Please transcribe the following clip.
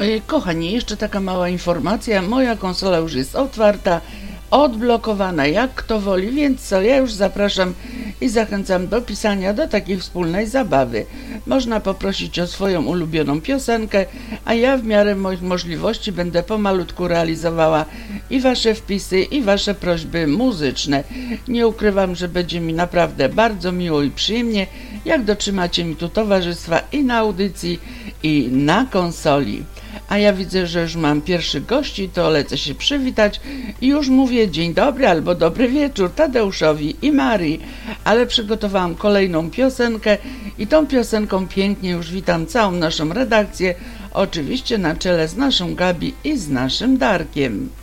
Kochani, jeszcze taka mała informacja. Moja konsola już jest otwarta, odblokowana, jak kto woli, więc co, ja już zapraszam i zachęcam do pisania, do takiej wspólnej zabawy. Można poprosić o swoją ulubioną piosenkę, a ja w miarę moich możliwości będę pomalutku realizowała i wasze wpisy, i wasze prośby muzyczne. Nie ukrywam, że będzie mi naprawdę bardzo miło i przyjemnie, jak dotrzymacie mi tu towarzystwa i na audycji, i na konsoli. A ja widzę, że już mam pierwszych gości, to lecę się przywitać i już mówię dzień dobry albo dobry wieczór Tadeuszowi i Marii, ale przygotowałam kolejną piosenkę i tą piosenką pięknie już witam całą naszą redakcję, oczywiście na czele z naszą Gabi i z naszym Darkiem.